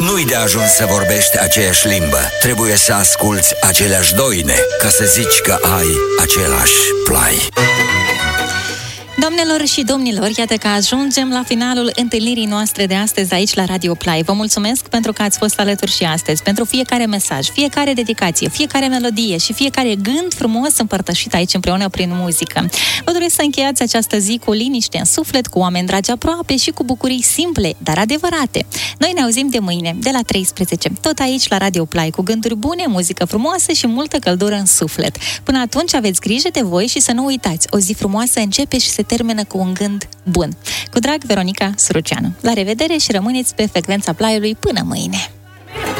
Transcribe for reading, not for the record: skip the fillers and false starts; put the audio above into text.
Nu-i de ajuns să vorbești aceeași limbă. Trebuie să asculți aceleași doine ca să zici că ai același plai. Doamnelor și domnilor, iată că ajungem la finalul întâlnirii noastre de astăzi aici la Radio Play. Vă mulțumesc pentru că ați fost alături și astăzi, pentru fiecare mesaj, fiecare dedicație, fiecare melodie și fiecare gând frumos împărtășit aici împreună prin muzică. Vă doresc să încheiați această zi cu liniște în suflet, cu oameni dragi aproape și cu bucurii simple, dar adevărate. Noi ne auzim de mâine, de la 13, tot aici la Radio Play, cu gânduri bune, muzică frumoasă și multă căldură în suflet. Până atunci aveți grijă de voi și să nu uitați, o zi frumoasă începe și se termină cu un gând bun. Cu drag, Veronica Suruceanu. La revedere și rămâneți pe frecvența Play-ului până mâine!